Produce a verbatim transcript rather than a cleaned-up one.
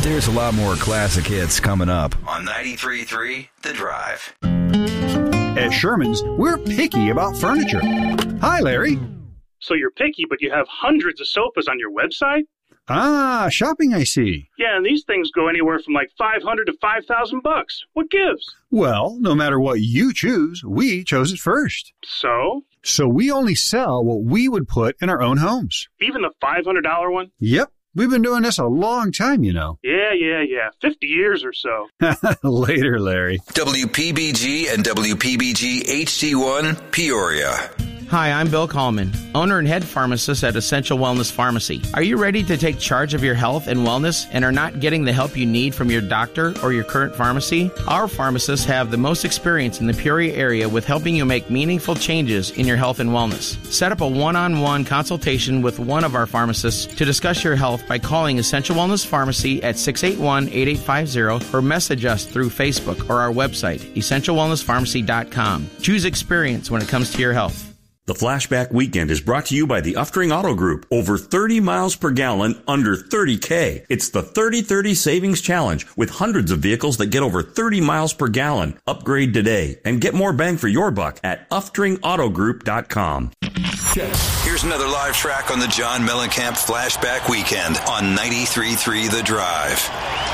There's a lot more classic hits coming up on ninety-three point three The Drive. At Sherman's, we're picky about furniture. Hi, Larry. So you're picky, but you have hundreds of sofas on your website? Ah, shopping, I see. Yeah, and these things go anywhere from like five hundred to five thousand bucks. What gives? Well, no matter what you choose, we chose it first. So? So we only sell what we would put in our own homes. Even the five hundred dollars one? Yep. We've been doing this a long time, you know. Yeah, yeah, yeah. fifty years or so. Later, Larry. W P B G and W P B G H D one, Peoria. Hi, I'm Bill Coleman, owner and head pharmacist at Essential Wellness Pharmacy. Are you ready to take charge of your health and wellness and are not getting the help you need from your doctor or your current pharmacy? Our pharmacists have the most experience in the Peoria area with helping you make meaningful changes in your health and wellness. Set up a one-on-one consultation with one of our pharmacists to discuss your health by calling Essential Wellness Pharmacy at six eight one, eight eight five zero or message us through Facebook or our website, essential wellness pharmacy dot com. Choose experience when it comes to your health. The Flashback Weekend is brought to you by the Uftring Auto Group. Over thirty miles per gallon, under thirty K. It's the thirty thirty Savings Challenge with hundreds of vehicles that get over thirty miles per gallon. Upgrade today and get more bang for your buck at uftring auto group dot com. Here's another live track on the John Mellencamp Flashback Weekend on ninety-three point three The Drive.